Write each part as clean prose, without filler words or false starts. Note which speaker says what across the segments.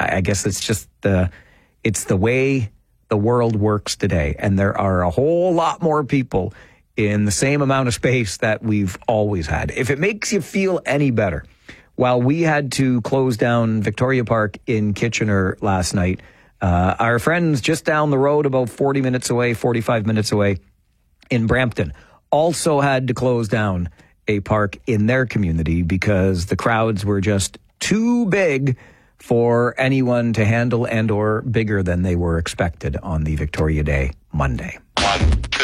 Speaker 1: I guess it's just the way the world works today. And there are a whole lot more people in the same amount of space that we've always had. If it makes you feel any better, while we had to close down Victoria Park in Kitchener last night, our friends just down the road, about 45 minutes away in Brampton, also had to close down a park in their community because the crowds were just too big for anyone to handle and or bigger than they were expected on the Victoria Day Monday.
Speaker 2: 1, 2.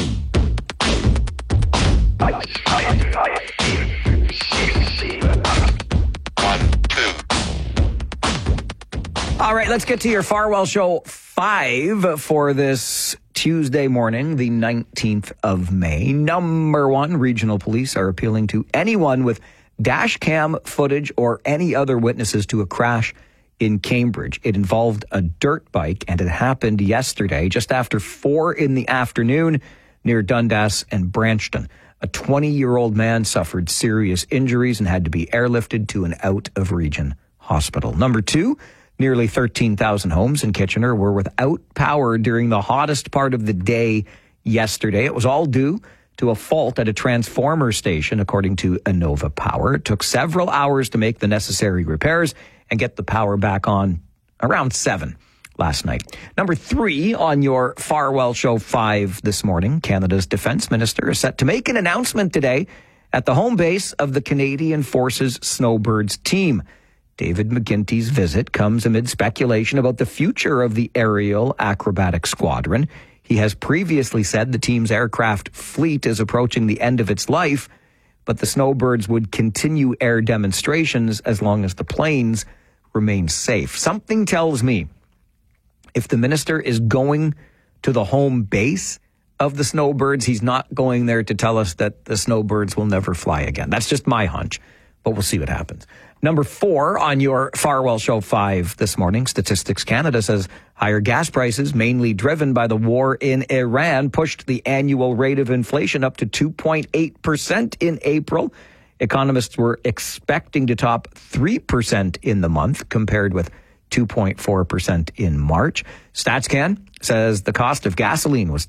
Speaker 1: All right, let's get to your Farwell Show 5 for this Tuesday morning, the 19th of May. Number one, regional police are appealing to anyone with dash cam footage or any other witnesses to a crash in Cambridge. It involved a dirt bike, and it happened yesterday just after 4 p.m. near Dundas and Branchton. A 20-year-old man suffered serious injuries and had to be airlifted to an out-of-region hospital. Number two, nearly 13,000 homes in Kitchener were without power during the hottest part of the day yesterday. It was all due to a fault at a transformer station, according to Innova Power. It took several hours to make the necessary repairs and get the power back on around 7 last night. Number 3 on your Farwell Show 5 this morning, Canada's Defence Minister is set to make an announcement today at the home base of the Canadian Forces Snowbirds team. David McGuinty's visit comes amid speculation about the future of the aerial acrobatic squadron. He has previously said the team's aircraft fleet is approaching the end of its life, but the Snowbirds would continue air demonstrations as long as the planes remain safe. Something tells me if the minister is going to the home base of the Snowbirds, he's not going there to tell us that the Snowbirds will never fly again. That's just my hunch, but we'll see what happens. Number 4 on your Farwell Show 5 this morning, Statistics Canada says higher gas prices, mainly driven by the war in Iran, pushed the annual rate of inflation up to 2.8% in April. Economists were expecting to top 3% in the month, compared with 2.4% in March. StatsCan says the cost of gasoline was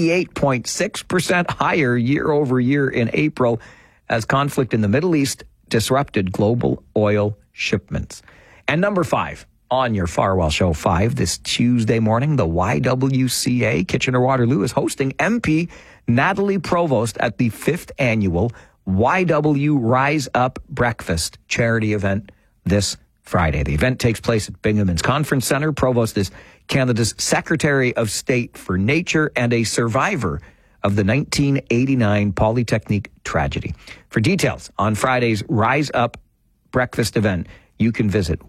Speaker 1: 28.6% higher year over year in April as conflict in the Middle East disrupted global oil shipments. And number 5 on your Farwell Show 5 this Tuesday morning, the YWCA Kitchener-Waterloo is hosting MP Natalie Provost at the 5th annual YW Rise Up Breakfast charity event this Friday. The event takes place at Binghamton's Conference Centre. Provost is Canada's Secretary of State for Nature and a survivor of the 1989 Polytechnique tragedy. For details on Friday's Rise Up Breakfast event, you can visit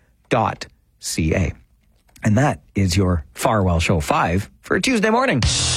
Speaker 1: ywkw.ca. And that is your Farwell Show 5 for a Tuesday morning.